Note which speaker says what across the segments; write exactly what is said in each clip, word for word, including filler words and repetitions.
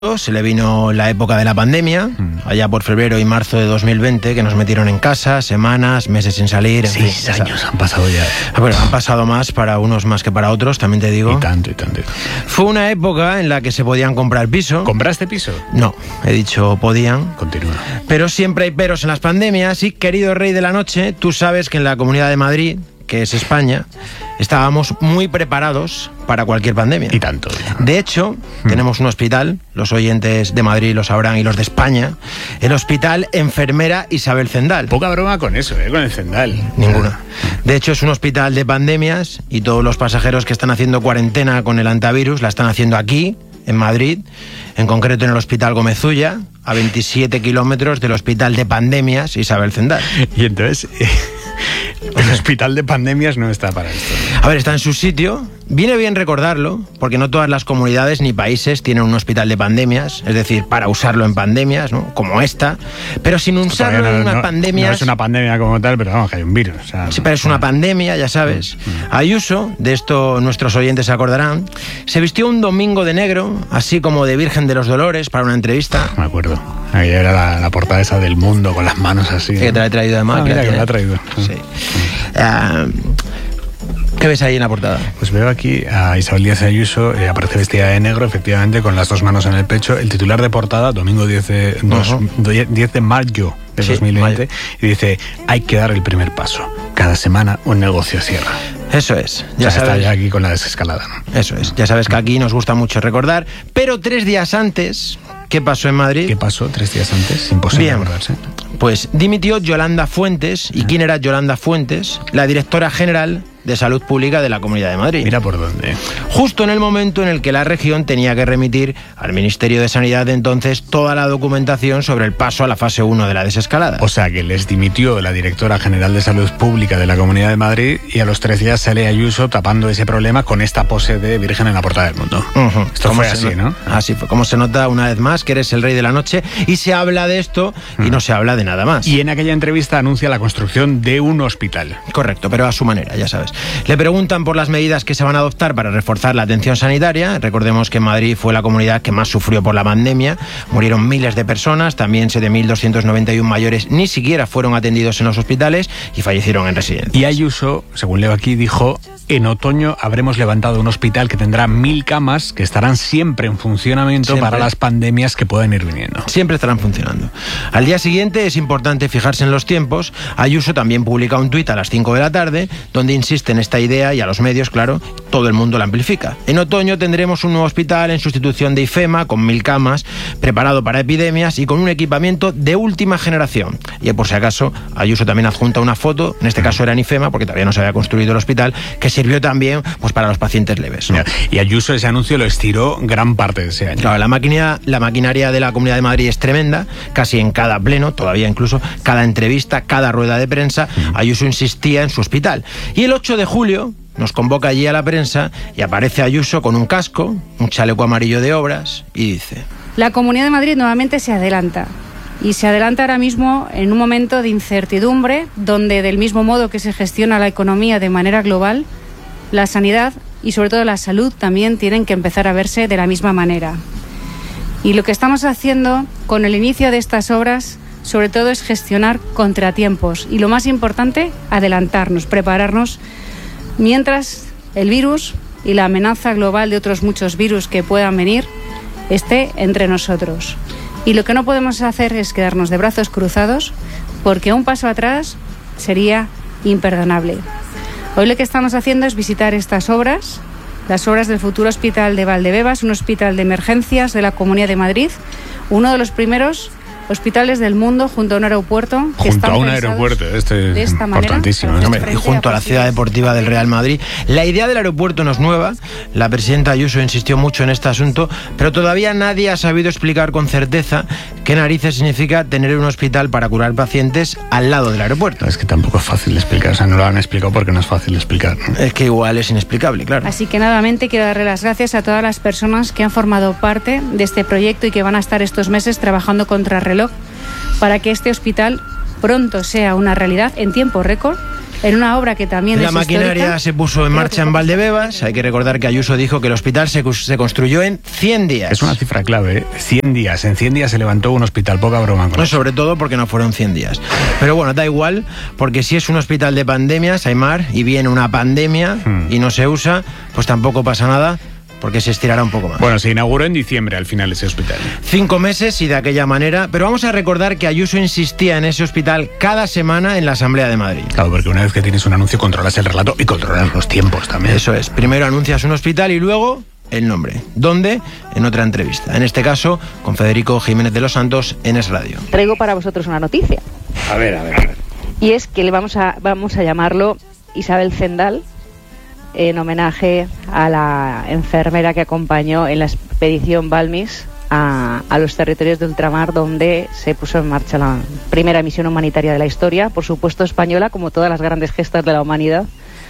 Speaker 1: Se le vino la época de la pandemia, allá por febrero y marzo de dos mil veinte, que nos metieron en casa, semanas, meses sin salir. En
Speaker 2: Seis
Speaker 1: fin,
Speaker 2: años han pasado ya.
Speaker 1: Bueno, han pasado más para unos más que para otros, también te digo.
Speaker 2: Y tanto, y tanto, y tanto.
Speaker 1: Fue una época en la que se podían comprar piso.
Speaker 2: ¿Compraste piso?
Speaker 1: No, he dicho podían.
Speaker 2: Continúa.
Speaker 1: Pero siempre hay peros en las pandemias y, querido rey de la noche, tú sabes que en la Comunidad de Madrid, que es España, estábamos muy preparados para cualquier pandemia.
Speaker 2: Y tanto.
Speaker 1: De hecho, hmm. tenemos un hospital, los oyentes de Madrid lo sabrán y los de España, el Hospital Enfermera Isabel Zendal.
Speaker 2: Poca broma con eso, ¿eh? Con el Zendal.
Speaker 1: Ninguna. De hecho, es un hospital de pandemias y todos los pasajeros que están haciendo cuarentena con el antivirus la están haciendo aquí, en Madrid, en concreto en el Hospital Gómez Ulla, a veintisiete kilómetros del Hospital de Pandemias Isabel Zendal.
Speaker 2: Y entonces... El hospital de pandemias no está para esto.
Speaker 1: A ver, está en su sitio. Viene bien recordarlo, porque no todas las comunidades ni países tienen un hospital de pandemias, es decir, para usarlo en pandemias, ¿no? Como esta, pero sin usarlo no, en unas
Speaker 2: no,
Speaker 1: pandemias...
Speaker 2: No es una pandemia como tal, pero vamos, que hay un virus. O sea,
Speaker 1: sí, pero es una pandemia, ya sabes. Ayuso, de esto nuestros oyentes se acordarán, se vistió un domingo de negro, así como de Virgen de los Dolores, para una entrevista.
Speaker 2: Me acuerdo. Ahí era la, la portada esa del Mundo, con las manos así.
Speaker 1: Que te la he traído además.
Speaker 2: Ah, mira, que me la ha traído.
Speaker 1: Sí. Uh, ¿Qué ves ahí en la portada?
Speaker 2: Pues veo aquí a Isabel Díaz Ayuso, eh, aparece vestida de negro, efectivamente, con las dos manos en el pecho. El titular de portada, domingo diez de, dos, uh-huh. diez de mayo de sí, dos mil veinte, mayo. Y dice, hay que dar el primer paso. Cada semana un negocio cierra.
Speaker 1: Eso es.
Speaker 2: Ya o sea, sabes, está ya aquí con la desescalada, ¿no?
Speaker 1: Eso es. Ya sabes que aquí nos gusta mucho recordar, pero tres días antes... ¿Qué pasó en Madrid?
Speaker 2: ¿Qué pasó tres días antes? Imposible
Speaker 1: Bien,
Speaker 2: acordarse.
Speaker 1: Pues dimitió Yolanda Fuentes. ¿Y quién era Yolanda Fuentes? La directora general de Salud Pública de la Comunidad de Madrid.
Speaker 2: Mira por dónde.
Speaker 1: Justo en el momento en el que la región tenía que remitir al Ministerio de Sanidad de entonces toda la documentación sobre el paso a la fase uno de la desescalada.
Speaker 2: O sea, que les dimitió la directora general de Salud Pública de la Comunidad de Madrid y a los tres días sale Ayuso tapando ese problema con esta pose de Virgen en la portada del Mundo.
Speaker 1: Uh-huh.
Speaker 2: Esto fue así,
Speaker 1: no...
Speaker 2: ¿no?
Speaker 1: Así fue. Como se nota una vez más que eres el rey de la noche y se habla de esto y uh-huh. no se habla de nada más.
Speaker 2: Y en aquella entrevista anuncia la construcción de un hospital.
Speaker 1: Correcto, pero a su manera, ya sabes. Le preguntan por las medidas que se van a adoptar para reforzar la atención sanitaria. Recordemos que Madrid fue la comunidad que más sufrió por la pandemia. Murieron miles de personas, también siete mil doscientos noventa y uno mayores ni siquiera fueron atendidos en los hospitales y fallecieron en residencias.
Speaker 2: Y Ayuso, según leo aquí, dijo... En otoño habremos levantado un hospital que tendrá mil camas que estarán siempre en funcionamiento siempre. Para las pandemias que puedan ir viniendo.
Speaker 1: Siempre estarán funcionando. Al día siguiente es importante fijarse en los tiempos. Ayuso también publica un tuit a las cinco de la tarde donde insiste en esta idea y a los medios, claro, todo el mundo la amplifica. En otoño tendremos un nuevo hospital en sustitución de IFEMA con mil camas, preparado para epidemias y con un equipamiento de última generación. Y por si acaso, Ayuso también adjunta una foto, en este caso era en IFEMA porque todavía no se había construido el hospital, que se sirvió también pues para los pacientes leves, ¿no?
Speaker 2: Y Ayuso ese anuncio lo estiró gran parte de ese año.
Speaker 1: Claro, la maquinaria, la maquinaria de la Comunidad de Madrid es tremenda, casi en cada pleno, todavía incluso, cada entrevista, cada rueda de prensa, uh-huh. Ayuso insistía en su hospital. Y el ocho de julio nos convoca allí a la prensa y aparece Ayuso con un casco, un chaleco amarillo de obras y dice...
Speaker 3: La Comunidad de Madrid nuevamente se adelanta. Y se adelanta ahora mismo en un momento de incertidumbre, donde del mismo modo que se gestiona la economía de manera global, la sanidad y sobre todo la salud también tienen que empezar a verse de la misma manera. Y lo que estamos haciendo con el inicio de estas obras, sobre todo es gestionar contratiempos y lo más importante, adelantarnos, prepararnos, mientras el virus y la amenaza global de otros muchos virus que puedan venir esté entre nosotros. Y lo que no podemos hacer es quedarnos de brazos cruzados, porque un paso atrás sería imperdonable. Hoy lo que estamos haciendo es visitar estas obras, las obras del futuro Hospital de Valdebebas, un hospital de emergencias de la Comunidad de Madrid, uno de los primeros hospitales del mundo junto a un aeropuerto. Que
Speaker 2: junto a un aeropuerto, este es importantísimo.
Speaker 1: Manera, y junto a la ciudad deportiva del Real Madrid. La idea del aeropuerto no es nueva, la presidenta Ayuso insistió mucho en este asunto, pero todavía nadie ha sabido explicar con certeza qué narices significa tener un hospital para curar pacientes al lado del aeropuerto.
Speaker 2: Es que tampoco es fácil de explicar, o sea, no lo han explicado porque no es fácil de explicar, ¿no?
Speaker 1: Es que igual es inexplicable, claro.
Speaker 3: Así que nuevamente quiero darle las gracias a todas las personas que han formado parte de este proyecto y que van a estar estos meses trabajando contra reloj para que este hospital pronto sea una realidad en tiempo récord en una obra que también
Speaker 1: la
Speaker 3: es
Speaker 1: maquinaria
Speaker 3: histórica,
Speaker 1: se puso en marcha en Valdebebas. Hay que recordar que Ayuso dijo que el hospital se, se construyó en cien días.
Speaker 2: Es una cifra clave, ¿eh? cien días. En cien días se levantó un hospital, poca broma con
Speaker 1: No,
Speaker 2: eso.
Speaker 1: sobre todo porque no fueron cien días. Pero bueno, da igual, porque si es un hospital de pandemias, Aimar, y viene una pandemia hmm. y no se usa, pues tampoco pasa nada, porque se estirará un poco más.
Speaker 2: Bueno, se inauguró en diciembre al final ese hospital.
Speaker 1: Cinco meses y de aquella manera, pero vamos a recordar que Ayuso insistía en ese hospital cada semana en la Asamblea de Madrid.
Speaker 2: Claro, porque una vez que tienes un anuncio controlas el relato y controlas los tiempos también.
Speaker 1: Eso es, primero anuncias un hospital y luego el nombre. ¿Dónde? En otra entrevista. En este caso, con Federico Jiménez de los Santos en Es Radio.
Speaker 4: Traigo para vosotros una noticia.
Speaker 2: A ver, a ver, a ver.
Speaker 4: Y es que le vamos a, vamos a llamarlo Isabel Zendal, en homenaje a la enfermera que acompañó en la expedición Balmis a, a los territorios de ultramar, donde se puso en marcha la primera misión humanitaria de la historia, por supuesto española, como todas las grandes gestas de la humanidad,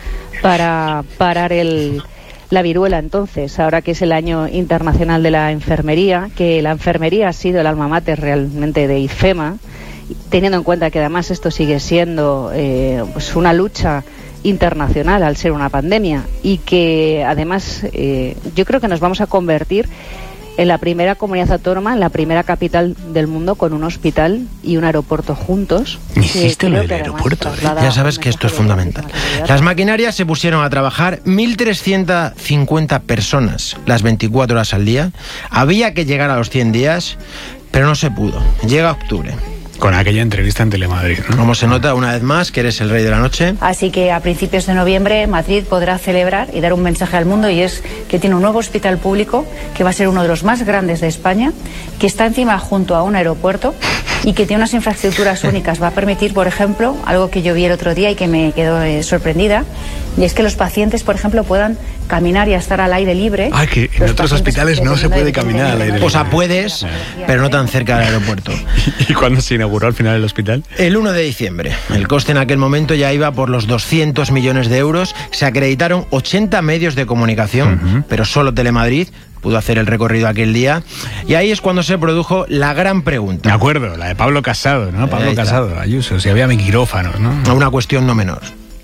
Speaker 4: para parar el, la viruela. Entonces, ahora que es el año internacional de la enfermería, que la enfermería ha sido el alma mater realmente de IFEMA, teniendo en cuenta que además esto sigue siendo eh, pues una lucha internacional al ser una pandemia, y que además eh, yo creo que nos vamos a convertir en la primera comunidad autónoma, en la primera capital del mundo con un hospital y un aeropuerto juntos.
Speaker 2: Hiciste lo del aeropuerto, ¿eh?
Speaker 1: Ya sabes que esto es fundamental. Las maquinarias se pusieron a trabajar, mil trescientas cincuenta personas las veinticuatro horas al día. Había que llegar a los cien días, pero no se pudo. Llega octubre.
Speaker 2: Con aquella entrevista en Telemadrid, ¿no?
Speaker 1: Como se nota una vez más que eres el rey de la noche.
Speaker 5: Así que a principios de noviembre Madrid podrá celebrar y dar un mensaje al mundo, y es que tiene un nuevo hospital público que va a ser uno de los más grandes de España, que está encima junto a un aeropuerto y que tiene unas infraestructuras únicas. Va a permitir, por ejemplo, algo que yo vi el otro día y que me quedó eh, sorprendida, y es que los pacientes, por ejemplo, puedan caminar y estar al aire libre.
Speaker 2: Ah, que en otros hospitales no se puede caminar al aire libre.
Speaker 1: O sea, puedes, pero no tan cerca del aeropuerto.
Speaker 2: ¿Y cuándo se inauguró al final el hospital?
Speaker 1: El uno de diciembre. El coste en aquel momento ya iba por los doscientos millones de euros. Se acreditaron ochenta medios de comunicación, uh-huh. pero solo Telemadrid pudo hacer el recorrido aquel día. Y ahí es cuando se produjo la gran pregunta.
Speaker 2: Me acuerdo, la de Pablo Casado, ¿no? Pablo Casado, Ayuso, si había quirófanos, ¿no?
Speaker 1: Una cuestión no menor.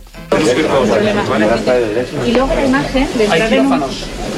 Speaker 3: Y luego la imagen de entrar en un...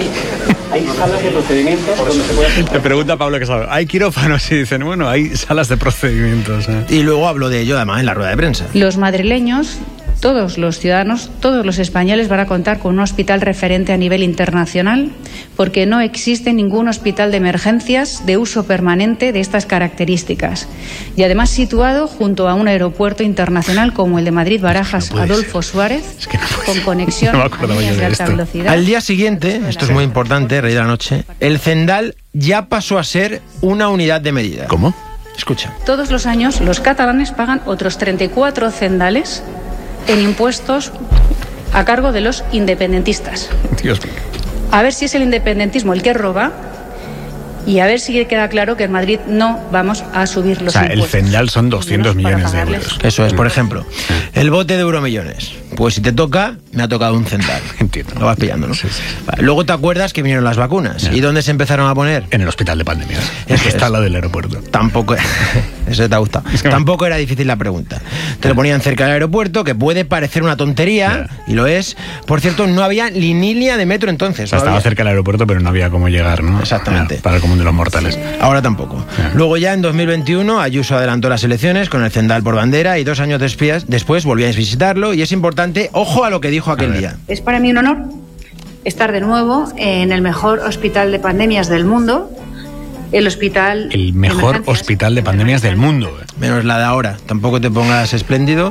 Speaker 6: Hay salas de procedimientos donde se puede hacer...
Speaker 2: Te pregunta Pablo Casado, ¿hay quirófanos? Y dicen, bueno, hay salas de procedimientos. ¿eh?
Speaker 1: Y luego habló de ello además en la rueda de prensa.
Speaker 3: Los madrileños, todos los ciudadanos, todos los españoles van a contar con un hospital referente a nivel internacional, porque no existe ningún hospital de emergencias de uso permanente de estas características, y además situado junto a un aeropuerto internacional como el de Madrid-Barajas,
Speaker 2: no
Speaker 3: Adolfo
Speaker 2: ser.
Speaker 3: Suárez,
Speaker 2: es que no
Speaker 3: con conexión
Speaker 2: no
Speaker 3: a líneas de alta velocidad.
Speaker 1: Al día siguiente, esto es muy importante, rey de la noche, el Zendal ya pasó a ser una unidad de medida.
Speaker 2: ¿Cómo?
Speaker 1: Escucha.
Speaker 3: Todos los años los catalanes pagan otros treinta y cuatro Zendales en impuestos a cargo de los independentistas.
Speaker 2: Dios mío.
Speaker 3: A ver si es el independentismo el que roba, y a ver si queda claro que en Madrid no vamos a subir los
Speaker 2: impuestos. O sea,
Speaker 3: impuestos.
Speaker 2: el Zendal son doscientos millones de euros.
Speaker 1: Eso es, por ejemplo, el bote de Euromillones. Pues si te toca, me ha tocado un Zendal.
Speaker 2: Entiendo.
Speaker 1: Lo vas pillando, ¿no?
Speaker 2: Sí, sí.
Speaker 1: Vale, luego te acuerdas que vinieron las vacunas.
Speaker 2: Ya.
Speaker 1: ¿Y dónde se empezaron a poner?
Speaker 2: En el hospital de pandemias.
Speaker 1: Es
Speaker 2: que está al lado del aeropuerto.
Speaker 1: Tampoco... Eso te ha gustado.
Speaker 2: Es que
Speaker 1: Tampoco era difícil la pregunta. Te lo ponían cerca del aeropuerto, que puede parecer una tontería,
Speaker 2: Ya.
Speaker 1: y lo es. Por cierto, no había ni línea de metro entonces.
Speaker 2: O sea,
Speaker 1: no
Speaker 2: estaba
Speaker 1: había.
Speaker 2: cerca del aeropuerto, pero no había cómo llegar, ¿no?
Speaker 1: Exactamente.
Speaker 2: Ya, para el común de los mortales.
Speaker 1: Ahora tampoco.
Speaker 2: Ya.
Speaker 1: Luego ya en dos mil veintiuno Ayuso adelantó las elecciones con el Zendal por bandera, y dos años después, después volvíais a visitarlo, y es importante, ojo a lo que dijo aquel día.
Speaker 5: Es para mí un honor estar de nuevo en el mejor hospital de pandemias del mundo, el hospital...
Speaker 2: El mejor hospital de pandemias del mundo. ¿eh?
Speaker 1: Menos la de ahora. Tampoco te pongas espléndido.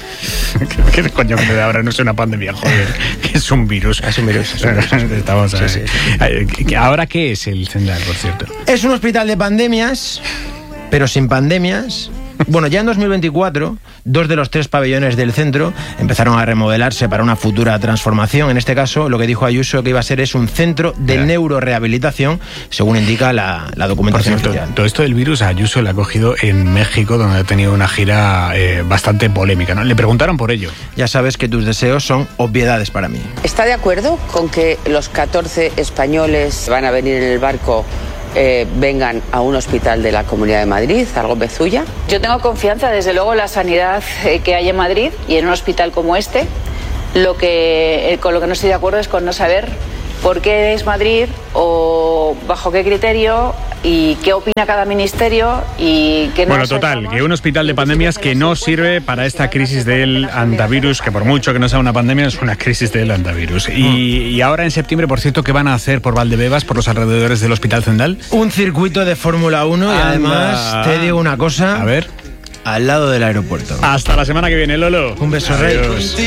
Speaker 2: ¿Qué coño que de ahora no es una pandemia, joder? Que es un virus.
Speaker 1: Es un virus. Es un virus.
Speaker 2: Estamos a
Speaker 1: Sí,
Speaker 2: ver.
Speaker 1: sí, sí.
Speaker 2: ¿Ahora qué es el Zendal, por cierto?
Speaker 1: Es un hospital de pandemias, pero sin pandemias. Bueno, ya en dos mil veinticuatro, dos de los tres pabellones del centro empezaron a remodelarse para una futura transformación. En este caso, lo que dijo Ayuso que iba a ser es un centro de
Speaker 2: Ya.
Speaker 1: neurorehabilitación, según indica la, la
Speaker 2: Por
Speaker 1: documentación
Speaker 2: cierto,
Speaker 1: oficial.
Speaker 2: todo esto del virus a Ayuso le ha cogido en México, donde ha tenido una gira eh, bastante polémica, ¿no? Le preguntaron por ello.
Speaker 1: Ya sabes que tus deseos son obviedades para mí.
Speaker 7: ¿Está de acuerdo con que los catorce españoles van a venir en el barco eh, vengan a un hospital de la Comunidad de Madrid, al Gómez Ulla.
Speaker 5: Yo tengo confianza, desde luego, en la sanidad eh, que hay en Madrid y en un hospital como este. Lo que, eh, con lo que no estoy de acuerdo es con no saber por qué es Madrid o bajo qué criterio y qué opina cada ministerio y qué no.
Speaker 2: Bueno, total, que un hospital de pandemias que no sirve para esta crisis del antivirus, que por mucho que no sea una pandemia, es una crisis del antivirus. Y, y ahora en septiembre, por cierto, ¿qué van a hacer por Valdebebas, por los alrededores del Hospital Zendal?
Speaker 1: Un circuito de Fórmula uno y
Speaker 2: Anda.
Speaker 1: además te digo una cosa.
Speaker 2: A ver.
Speaker 1: Al lado del aeropuerto.
Speaker 2: Hasta la semana que viene, Lolo.
Speaker 1: Un beso,
Speaker 2: Adiós.
Speaker 1: Rey.